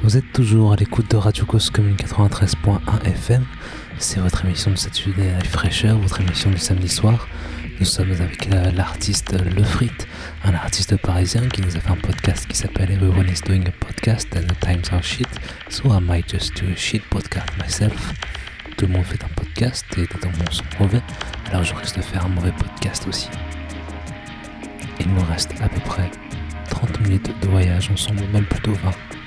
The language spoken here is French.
Vous êtes toujours à l'écoute de Radio Cause Commune 93.1 FM. C'est votre émission de Saturday Night Fresher, votre émission du samedi soir. Nous sommes avec l'artiste Le Frit, un artiste parisien qui nous a fait un podcast qui s'appelle Everyone is doing a podcast and the times are shit, so I might just do a shit podcast myself. Tout le monde fait un podcast et des moments sont mauvais, alors je risque de faire un mauvais podcast aussi. Il nous reste à peu près 30 minutes de voyage ensemble, même plutôt 20.